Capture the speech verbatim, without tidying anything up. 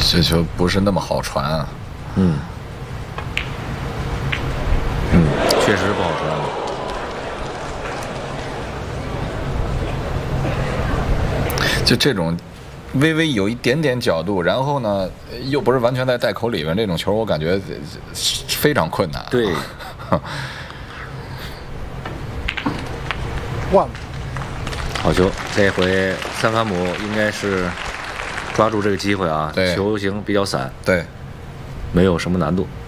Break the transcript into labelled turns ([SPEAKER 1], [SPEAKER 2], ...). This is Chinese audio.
[SPEAKER 1] 这球不是那么好传啊。
[SPEAKER 2] 嗯，嗯，确实不好传。
[SPEAKER 1] 就这种微微有一点点角度，然后呢又不是完全在袋口里边，这种球我感觉非常困难。
[SPEAKER 2] 对。
[SPEAKER 3] One。
[SPEAKER 2] 好球！这回三坎姆应该是抓住这个机会啊，球形比较散，
[SPEAKER 1] 对，
[SPEAKER 2] 没有什么难度。